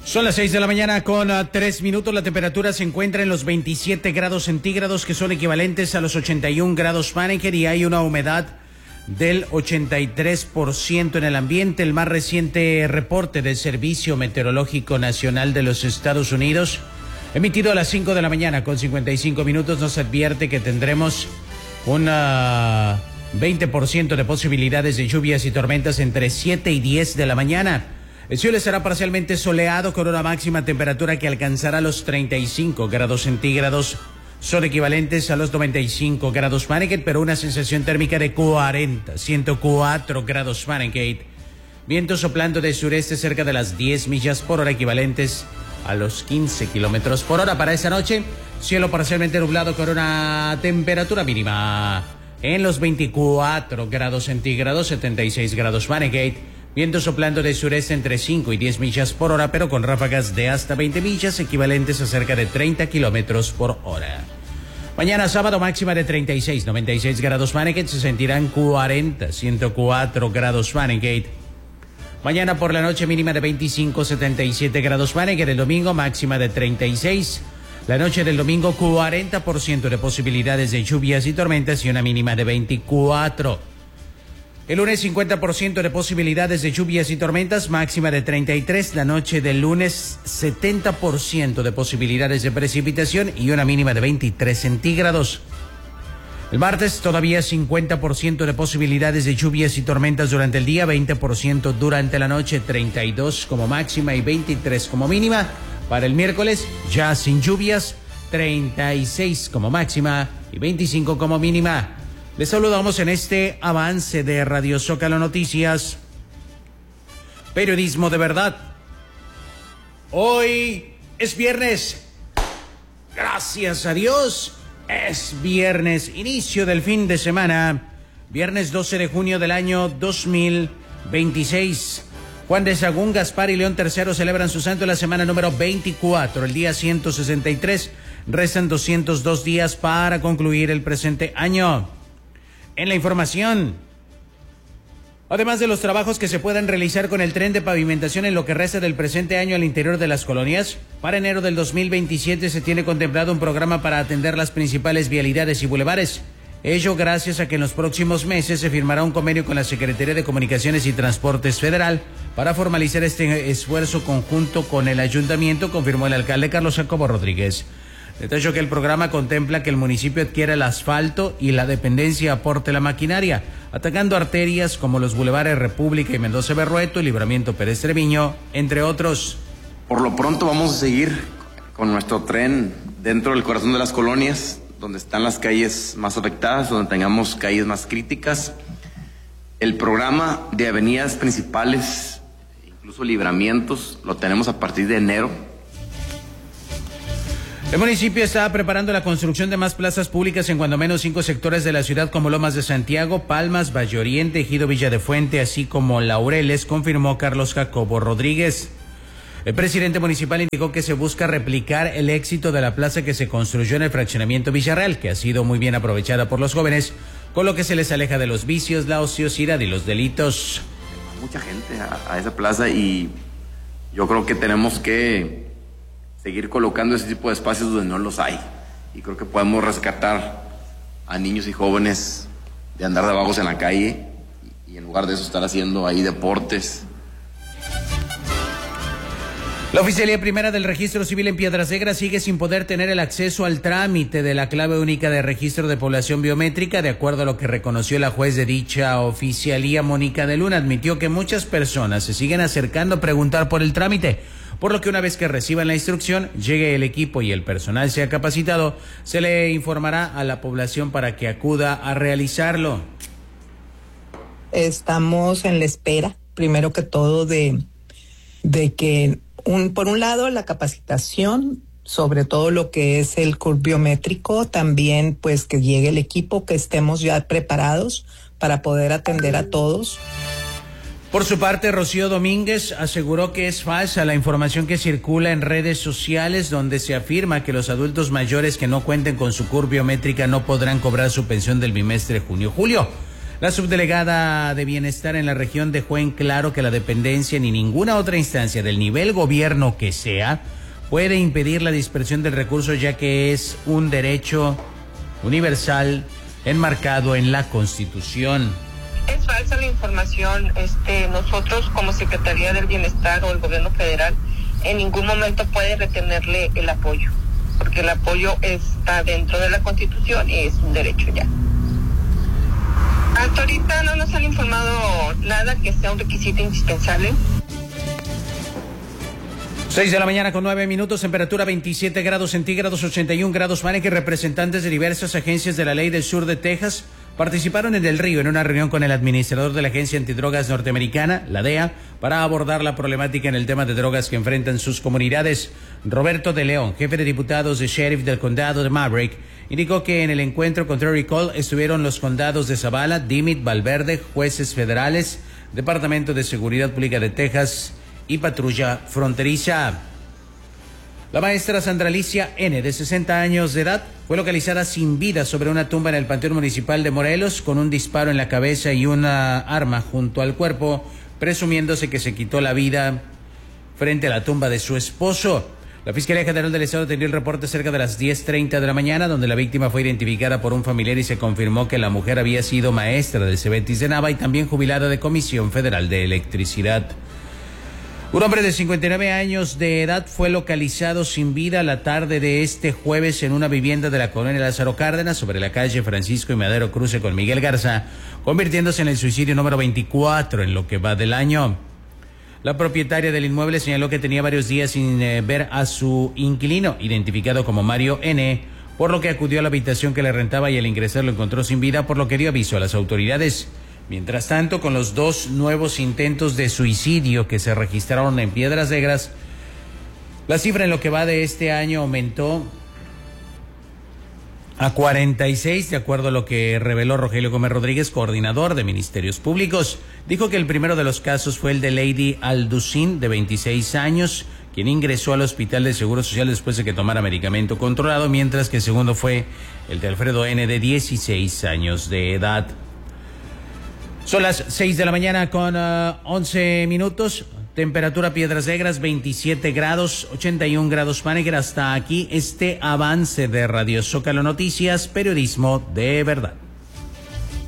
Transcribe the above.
Son las 6 de la mañana con 3 minutos. La temperatura se encuentra en los 27 grados centígrados, que son equivalentes a los 81 grados Fahrenheit, y hay una humedad del 83% en el ambiente. El más reciente reporte del Servicio Meteorológico Nacional de los Estados Unidos, emitido a las 5 de la mañana con 55 minutos, nos advierte que tendremos un 20% de posibilidades de lluvias y tormentas entre 7 y 10 de la mañana. El cielo estará parcialmente soleado con una máxima temperatura que alcanzará los 35 grados centígrados. Son equivalentes a los 95 grados Fahrenheit, pero una sensación térmica de 104 grados Fahrenheit. Viento soplando de sureste cerca de las 10 millas por hora, equivalentes a los 15 kilómetros por hora. Para esta noche, cielo parcialmente nublado con una temperatura mínima en los 24 grados centígrados, 76 grados Fahrenheit. Viento soplando de sureste entre 5 y 10 millas por hora, pero con ráfagas de hasta 20 millas, equivalentes a cerca de 30 kilómetros por hora. Mañana sábado, máxima de 36, 96 grados Fahrenheit, se sentirán 104 grados Fahrenheit. Mañana por la noche, mínima de 25, 77 grados Fahrenheit. El domingo, máxima de 36. La noche del domingo, 40% de posibilidades de lluvias y tormentas y una mínima de 24. El lunes, 50% de posibilidades de lluvias y tormentas, máxima de 33. La noche del lunes, 70% de posibilidades de precipitación y una mínima de 23 centígrados. El martes, todavía 50% de posibilidades de lluvias y tormentas durante el día, 20% durante la noche, 32 como máxima y 23 como mínima. Para el miércoles, ya sin lluvias, 36 como máxima y 25 como mínima. Les saludamos en este avance de Radio Zócalo Noticias, periodismo de verdad. Hoy es viernes, gracias a Dios, es viernes, inicio del fin de semana, viernes 12 de junio del año 2026. Juan de Sagún, Gaspar y León III celebran su santo en la semana número 24, el día 163. Restan 202 días para concluir el presente año. En la información, además de los trabajos que se puedan realizar con el tren de pavimentación en lo que resta del presente año al interior de las colonias, para enero del 2027 se tiene contemplado un programa para atender las principales vialidades y bulevares. Ello gracias a que en los próximos meses se firmará un convenio con la Secretaría de Comunicaciones y Transportes Federal para formalizar este esfuerzo conjunto con el ayuntamiento, confirmó el alcalde Carlos Jacobo Rodríguez. Detalló que el programa contempla que el municipio adquiera el asfalto y la dependencia aporte la maquinaria, atacando arterias como los bulevares República y Mendoza Berrueto, y Libramiento Pérez Treviño, entre otros. Por lo pronto vamos a seguir con nuestro tren dentro del corazón de las colonias, donde están las calles más afectadas, donde tengamos calles más críticas. El programa de avenidas principales, incluso libramientos, lo tenemos a partir de enero. El municipio está preparando la construcción de más plazas públicas en cuando menos 5 sectores de la ciudad, como Lomas de Santiago, Palmas, Valle Oriente, Ejido Villa de Fuente, así como Laureles, confirmó Carlos Jacobo Rodríguez. El presidente municipal indicó que se busca replicar el éxito de la plaza que se construyó en el fraccionamiento Villarreal, que ha sido muy bien aprovechada por los jóvenes, con lo que se les aleja de los vicios, la ociosidad y los delitos. Mucha gente a esa plaza, y yo creo que tenemos que seguir colocando ese tipo de espacios donde no los hay, y creo que podemos rescatar a niños y jóvenes de andar de vagos en la calle y en lugar de eso estar haciendo ahí deportes. La Oficialía Primera del Registro Civil en Piedras Negras sigue sin poder tener el acceso al trámite de la clave única de registro de población biométrica. De acuerdo a lo que reconoció la juez de dicha oficialía, Mónica de Luna, admitió que muchas personas se siguen acercando a preguntar por el trámite, por lo que una vez que reciban la instrucción, llegue el equipo y el personal sea capacitado, se le informará a la población para que acuda a realizarlo. Estamos en la espera, primero que todo, de que por un lado la capacitación sobre todo lo que es el CURP biométrico, también pues que llegue el equipo, que estemos ya preparados para poder atender a todos. Por su parte, Rocío Domínguez aseguró que es falsa la información que circula en redes sociales donde se afirma que los adultos mayores que no cuenten con su CURP biométrica no podrán cobrar su pensión del bimestre junio-julio. La subdelegada de Bienestar en la región dejó en claro que la dependencia ni ninguna otra instancia del nivel gobierno que sea puede impedir la dispersión del recurso, ya que es un derecho universal enmarcado en la Constitución. Es falsa la información. Nosotros como Secretaría del Bienestar o el gobierno federal en ningún momento puede retenerle el apoyo, porque el apoyo está dentro de la Constitución y es un derecho ya. Hasta ahorita no nos han informado nada que sea un requisito indispensable. 6 de la mañana con 9 minutos, temperatura 27 grados centígrados, 81 grados Fahrenheit. Representantes de diversas agencias de la ley del sur de Texas participaron en el Río en una reunión con el administrador de la Agencia Antidrogas Norteamericana, la DEA, para abordar la problemática en el tema de drogas que enfrentan sus comunidades. Roberto de León, jefe de diputados de sheriff del condado de Maverick, indicó que en el encuentro con Terry Cole estuvieron los condados de Zavala, Dimmitt, Valverde, jueces federales, Departamento de Seguridad Pública de Texas y patrulla fronteriza. La maestra Sandra Alicia N., de 60 años de edad, fue localizada sin vida sobre una tumba en el Panteón Municipal de Morelos con un disparo en la cabeza y una arma junto al cuerpo, presumiéndose que se quitó la vida frente a la tumba de su esposo. La Fiscalía General del Estado atendió el reporte cerca de las 10:30 de la mañana, donde la víctima fue identificada por un familiar y se confirmó que la mujer había sido maestra del Cebetis de Nava y también jubilada de Comisión Federal de Electricidad. Un hombre de 59 años de edad fue localizado sin vida la tarde de este jueves en una vivienda de la colonia Lázaro Cárdenas sobre la calle Francisco y Madero cruce con Miguel Garza, convirtiéndose en el suicidio número 24 en lo que va del año. La propietaria del inmueble señaló que tenía varios días sin ver a su inquilino, identificado como Mario N., por lo que acudió a la habitación que le rentaba y al ingresar lo encontró sin vida, por lo que dio aviso a las autoridades. Mientras tanto, con los 2 nuevos intentos de suicidio que se registraron en Piedras Negras, la cifra en lo que va de este año aumentó a 46, de acuerdo a lo que reveló Rogelio Gómez Rodríguez, coordinador de Ministerios Públicos. Dijo que el primero de los casos fue el de Lady Alducin, de 26 años, quien ingresó al Hospital de Seguro Social después de que tomara medicamento controlado, mientras que el segundo fue el de Alfredo N., de 16 años de edad. Son las 6 de la mañana con 11 minutos. Temperatura Piedras Negras 27 grados, 81 grados Fahrenheit. Hasta aquí este avance de Radio Zócalo Noticias, periodismo de verdad.